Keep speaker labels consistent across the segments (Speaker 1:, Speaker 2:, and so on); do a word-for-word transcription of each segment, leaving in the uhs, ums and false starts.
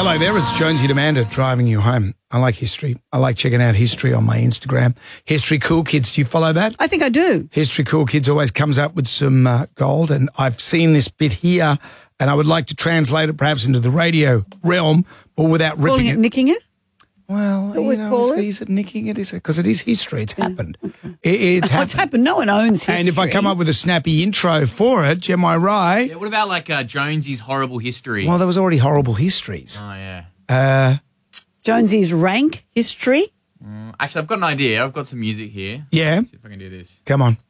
Speaker 1: Hello there, it's Jonesy and Amanda driving you home. I like history. I like checking out history on my Instagram. History Cool Kids, do you follow that?
Speaker 2: I think I do.
Speaker 1: History Cool Kids always comes up with some uh, gold, and I've seen this bit here, and I would like to translate it perhaps into the radio realm, but without ripping
Speaker 2: Calling it,
Speaker 1: it.
Speaker 2: nicking it?
Speaker 1: Well, you
Speaker 2: we
Speaker 1: know,
Speaker 2: call
Speaker 1: is,
Speaker 2: it?
Speaker 1: is it nicking it? Is it? Because it is history. It's happened.
Speaker 2: Okay.
Speaker 1: It, it's
Speaker 2: Oh,
Speaker 1: happened.
Speaker 2: it's happened. No one owns history.
Speaker 1: And if I come up with a snappy intro for it, am I right?
Speaker 3: Yeah, what about like uh, Jonesy's horrible history?
Speaker 1: Well, there was already horrible histories.
Speaker 3: oh, yeah.
Speaker 1: Uh,
Speaker 2: Jonesy's rank history.
Speaker 3: Mm, actually, I've got an idea. I've got some music here.
Speaker 1: yeah,
Speaker 3: See if I can do this.
Speaker 1: come on.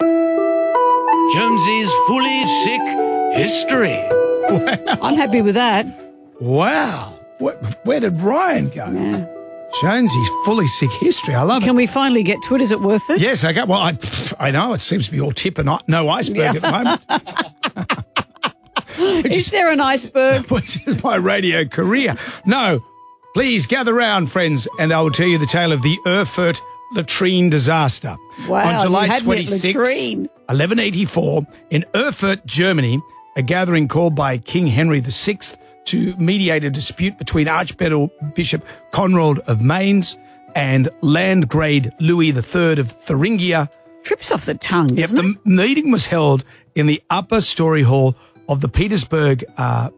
Speaker 4: Jonesy's fully sick history.
Speaker 2: I'm happy with that.
Speaker 1: Wow. Where, where did Ryan go?
Speaker 2: Yeah.
Speaker 1: Jonesy's fully sick history. I love it.
Speaker 2: Can we finally get to it? Is it worth it?
Speaker 1: Yes, okay. Well, I, I know it seems to be all tip and no iceberg
Speaker 2: Yeah.
Speaker 1: at the moment, which
Speaker 2: Is
Speaker 1: is,
Speaker 2: there an iceberg?
Speaker 1: which is my radio career. No, please gather round, friends, and I will tell you the tale of the Erfurt latrine disaster.
Speaker 2: Wow,
Speaker 1: On July
Speaker 2: you had me at
Speaker 1: twenty-sixth,
Speaker 2: latrine.
Speaker 1: eleven eighty-four, in Erfurt, Germany, a gathering called by King Henry the Sixth to mediate a dispute between Archbishop Conrad of Mainz and Landgrave Louis the Third of Thuringia.
Speaker 2: Trips off the tongue,
Speaker 1: Yep,
Speaker 2: doesn't
Speaker 1: the
Speaker 2: it?
Speaker 1: meeting was held in the upper story hall of the Petersburg uh,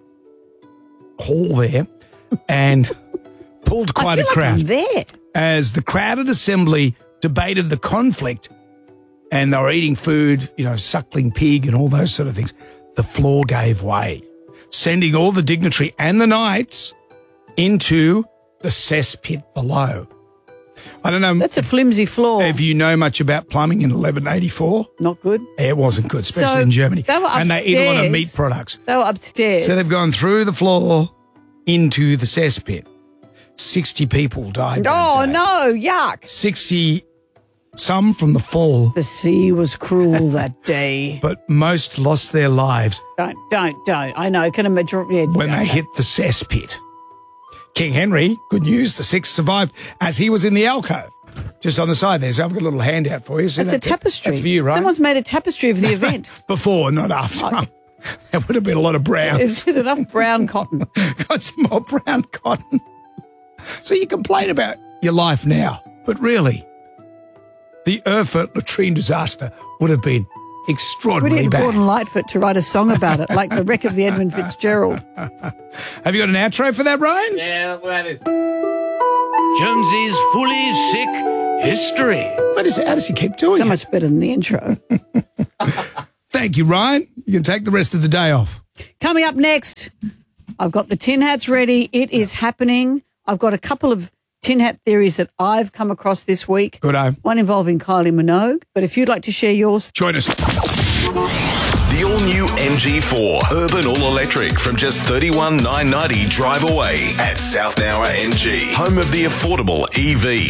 Speaker 1: Hall there, and pulled
Speaker 2: I
Speaker 1: quite
Speaker 2: feel
Speaker 1: a
Speaker 2: like
Speaker 1: crowd
Speaker 2: I'm there.
Speaker 1: as the crowded assembly debated the conflict, and they were eating food, you know, suckling pig and all those sort of things. The floor gave way, sending all the dignitary and the knights into the cesspit below. I don't know
Speaker 2: That's a flimsy floor.
Speaker 1: if you know much about plumbing in eleven eighty-four.
Speaker 2: Not good.
Speaker 1: It wasn't good, especially
Speaker 2: So,
Speaker 1: in Germany.
Speaker 2: they were
Speaker 1: and they eat a lot of
Speaker 2: upstairs.
Speaker 1: meat products.
Speaker 2: They were upstairs.
Speaker 1: So they've gone through the floor into the cesspit. sixty people died. that
Speaker 2: Oh,
Speaker 1: day.
Speaker 2: no, yuck.
Speaker 1: sixty, some from the fall,
Speaker 2: The sea was cruel that day.
Speaker 1: but most lost their lives
Speaker 2: Don't, don't, don't. I know. Can imagine. Yeah,
Speaker 1: when they
Speaker 2: okay.
Speaker 1: hit the cesspit. King Henry, good news, the sixth survived as he was in the alcove. Just on the side there, so I've got a little handout for you. See
Speaker 2: That's a
Speaker 1: that?
Speaker 2: tapestry.
Speaker 1: That's for you, right?
Speaker 2: Someone's made a tapestry of the event.
Speaker 1: Before, not after. There would have been a lot of brown.
Speaker 2: There's just enough brown cotton.
Speaker 1: Got some more brown cotton. So you complain about your life now, but really, the Erfurt latrine disaster would have been
Speaker 2: We
Speaker 1: extraordinarily
Speaker 2: need
Speaker 1: bad.
Speaker 2: Gordon Lightfoot to write a song about it, like the wreck of the Edmund Fitzgerald.
Speaker 1: Have you got an outro for that, Brian?
Speaker 3: Yeah, look at this.
Speaker 4: Jonesy's fully sick history.
Speaker 1: What is it? How does he keep doing
Speaker 2: So
Speaker 1: it?
Speaker 2: much better than the intro.
Speaker 1: Thank you, Ryan. You can take the rest of the day off.
Speaker 2: Coming up next, I've got the tin hats ready. It is happening. I've got a couple of tin hat theories that I've come across this week.
Speaker 1: Good-o.
Speaker 2: One involving Kylie Minogue. But if you'd like to share yours,
Speaker 1: Join us.
Speaker 5: The all-new M G four Urban All-Electric from just thirty-one thousand nine hundred ninety drive away at South Nowra M G, home of the affordable E V.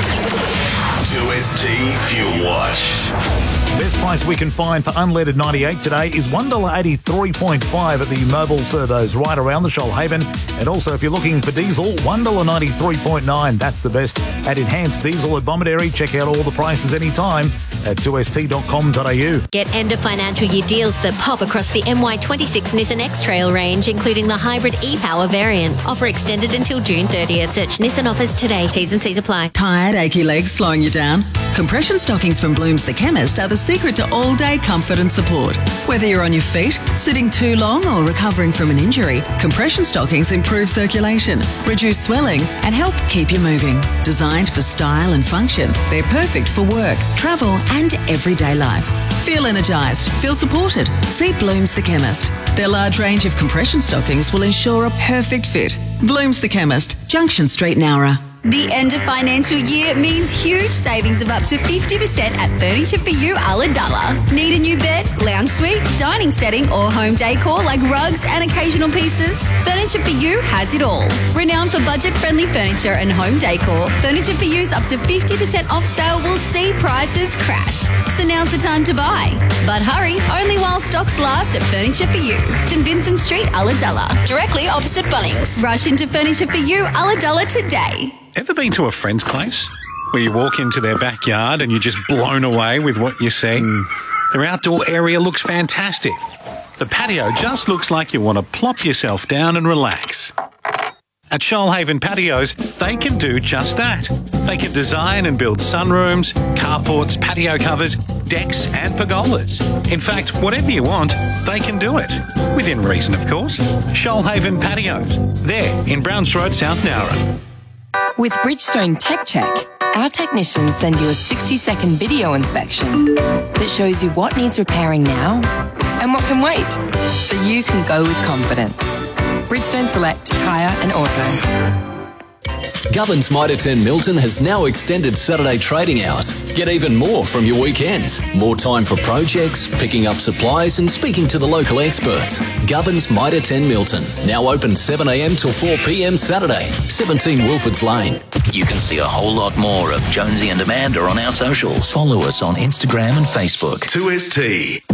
Speaker 5: two S T Fuel Watch.
Speaker 6: Best price we can find for unleaded ninety-eight today is one dollar eighty-three point five at the mobile servos right around the Shoalhaven. And also, if you're looking for diesel, one dollar ninety-three point nine. That's the best. At Enhanced Diesel at Bomaderry, check out all the prices anytime at two S T dot com dot a u.
Speaker 7: Get end of financial year deals that pop across the M Y twenty-six Nissan X-Trail range, including the hybrid e-Power variants. Offer extended until June thirtieth. Search Nissan offers today. T's and C's apply.
Speaker 8: Tired, achy legs slowing you down? Compression stockings from Blooms the Chemist are the secret to all-day comfort and support. Whether you're on your feet, sitting too long or recovering from an injury, compression stockings improve circulation, reduce swelling and help keep you moving. Designed for style and function, they're perfect for work, travel and everyday life. Feel energised, feel supported. See Blooms the Chemist. Their large range of compression stockings will ensure a perfect fit. Blooms the Chemist, Junction Street, Nowra.
Speaker 9: The end of financial year means huge savings of up to fifty percent at Furniture for You Ulladulla. Need a new bed, lounge suite, dining setting or home decor like rugs and occasional pieces? Furniture for You has it all. Renowned for budget-friendly furniture and home decor, Furniture for You's up to fifty percent off sale will see prices crash. So now's the time to buy. But hurry, only while stocks last at Furniture for You. St Vincent Street, Ulladulla, directly opposite Bunnings. Rush into Furniture for You Ulladulla today.
Speaker 10: Ever been to a friend's place where you walk into their backyard and you're just blown away with what you see? Mm. Their outdoor area looks fantastic. The patio just looks like you want to plop yourself down and relax. At Shoalhaven Patios, they can do just that. They can design and build sunrooms, carports, patio covers, decks and pergolas. In fact, whatever you want, they can do it. Within reason, of course. Shoalhaven Patios. There in Browns Road, South Nowra.
Speaker 11: With Bridgestone Tech Check, our technicians send you a sixty second video inspection that shows you what needs repairing now and what can wait, so you can go with confidence. Bridgestone Select Tyre and Auto.
Speaker 12: Gubbins Mitre ten Milton has now extended Saturday trading hours. Get even more from your weekends. More time for projects, picking up supplies and speaking to the local experts. Gubbins Mitre ten Milton, now open seven a m till four p m Saturday, seventeen Wilfords Lane.
Speaker 13: You can see a whole lot more of Jonesy and Amanda on our socials. Follow us on Instagram and Facebook.
Speaker 5: two S T.